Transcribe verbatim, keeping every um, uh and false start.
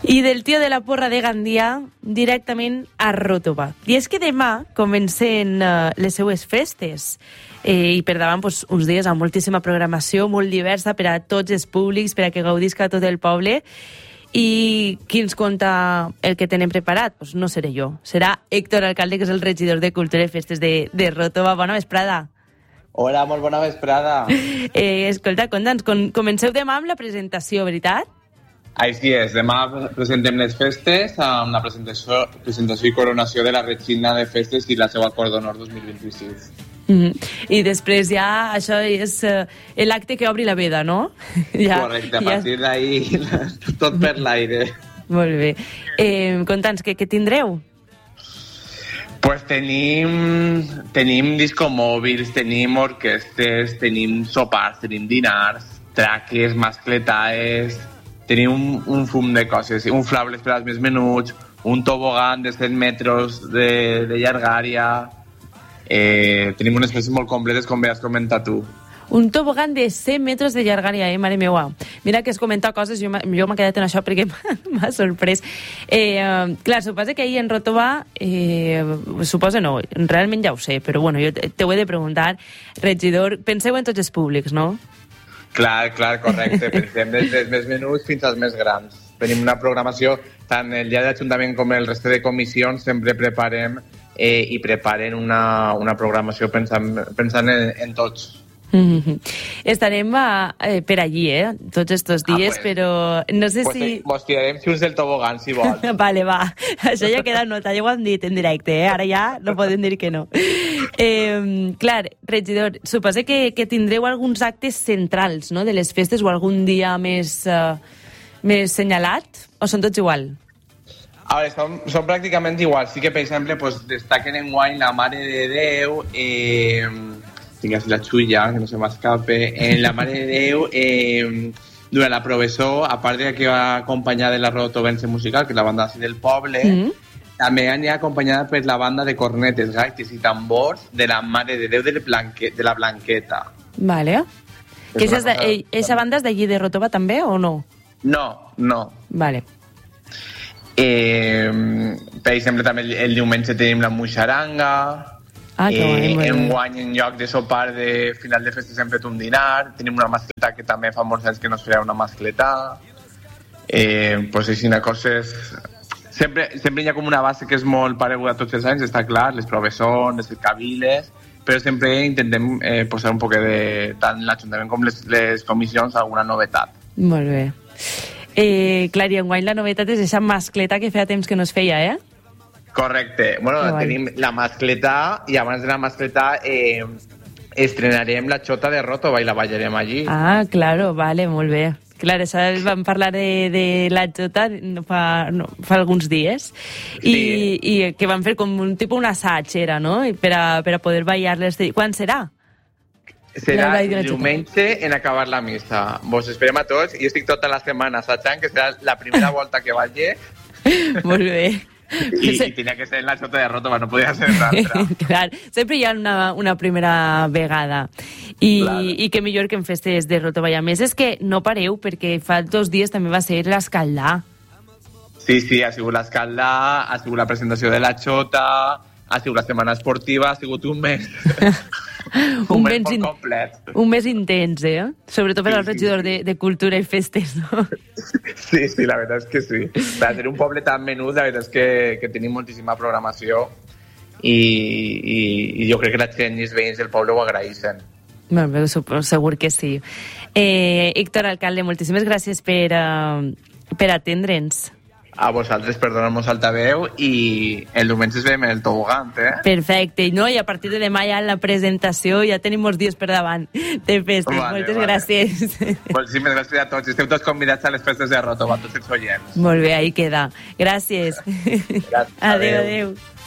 I del tio de la porra de Gandia directament a Ròtova. I és que demà comencen uh, les seues festes eh, i per davant pues, uns dies amb moltíssima programació, molt diversa per a tots els públics, per a que gaudisca tot el poble. I qui ens conta el que tenen preparat? Pues no seré jo, serà Héctor Alcalde, que és el regidor de Cultura i Festes de, de Ròtova. Bona vesprada. Hola, molt bona vesprada. Eh, escolta, conta'ns, com, comenceu demà amb la presentació, veritat? Així és, demà presentem les festes amb la presentació, presentació i coronació de la Regina de Festes i la seva Cor d'Honor dos mil vint-i-sis. Mm-hmm. I després ja això és uh, l'acte que obri la veda, no? Ja, correcte, a partir ja... d'ahir tot per l'aire. Molt bé. Eh, conta'ns, què, què tindreu? Pues tenim, tenim discomòbils, tenim orquestes, tenim sopars, tenim dinars, traques, mascletaes, tenim un, un fum de coses, un flables per als més menuts, un tobogan de set metres de, de llargària, eh, tenim unes festes molt completes, com bé has comentat tu. Un tobogan de cent metres de llargària, eh, mare meua. Mira que has comentat coses, jo m'he quedat en això perquè m'ha sorprès. Eh, eh, clar, suposa que ahir en Ròtova, eh, suposa no, realment ja ho sé, però bueno, jo te ho he de preguntar, regidor, penseu en tots els públics, no? Clar, clar, correcte. Pensem des dels més menuts fins als més grans. Tenim una programació, tant el dia de l'Ajuntament com el reste de comissions, sempre preparem eh, i preparen una, una programació pensant, pensant en, en tots. Mm-hmm. Estarem a, eh, per allí, eh, tots estos dies, ah, pues, però no sé pues si... Mos tirarem junts del tobogan, si vols. Vale, va. Això ja queda nota, ja ho hem dit en directe, eh? Ara ja no podem dir que no. Eh, clar, regidor, suposa que, que tindreu alguns actes centrals, no?, de les festes o algun dia més, uh, més senyalat, o són tots igual? A veure, són, són pràcticament igual. Sí que, per exemple, pues, destaquen en guany la Mare de Déu, eh, tinc així la xulla, que no se m'escape, en la Mare de Déu, eh, durant la professó, a part de que va acompanyada de la Rotovense Musical, que és la banda així del poble, mm-hmm. també anirà acompanyada per la banda de cornetes, gaites i tambors de la Mare de Déu de, Blanque, de la Blanqueta. Vale. Que és cosa... de, esa banda és d'allí de Ròtova també o no? No, no. Vale. Eh, per exemple, també el, el diumenge tenim la Muixaranga. Ah, que eh, guai, en guany, en lloc de sopar de final de festes, hem fet un dinar. Tenim una mascleta que també fa molts anys que no es feia una mascleta. Eh, pues així, coses... Sempre, sempre hi ha com una base que és molt pareguda tots els anys, està clar, les professons, les cabiles, però sempre intentem eh, posar un poc de, tant l'Ajuntament com les, les comissions, alguna novetat. Molt bé. Eh, clar, i enguany la novetat és aquesta mascleta que feia temps que no es feia, eh? Correcte. Bueno, tenim la mascleta i abans de la mascleta eh, estrenarem la Xota de Ròtova i la ballarem allí. Ah, claro, vale, molt bé. Clar, això vam parlar de, de la Xota fa, no, fa alguns dies i, sí. i que van fer com un tipus un assaig, era, no? Per a, per a poder ballar-les. Quan serà? Serà el diumenge en acabar la missa. Vos esperem a tots i estic tota la setmana assajant, que serà la primera volta que balle. Molt bé. I, i tenia que ser en la Xota de Ròtova, no podia ser l'altra. Clar, sempre hi ha una, una primera vegada. I, claro. I que millor que en festes de Ròtova. I a més és que no pareu, perquè fa dos dies també va ser l'Escaldà. Sí, sí, ha sigut l'Escaldà, ha sigut la presentació de la Xota, ha sigut la setmana esportiva, ha sigut un mes... un, un mes molt complet. Un mes intens, eh? Sobretot per sí, al regidor sí, sí. De, de Cultura i Festes, no? Sí, sí, la veritat és que sí. Per ser un poble tan menut, la veritat és que, que tenim moltíssima programació i, i, i jo crec que la gent i els veïns del poble ho agraeixen. Molt bé, segur que sí. Eh, Héctor Alcalde, moltíssimes gràcies per, uh, per atendre'ns. A vosaltres per donar-nos altaveu i el diumenge es veiem en el tobogan, eh? Perfecte, no? I a partir de demà ja en la presentació ja tenim molts dies per davant de festes. Vale, moltes vale. Gràcies. Moltíssimes gràcies a tots. Esteu tots convidats a les festes de Ròtova, tots els oients. Molt bé, ahí queda. Gràcies. Gràcies. Adéu, adéu.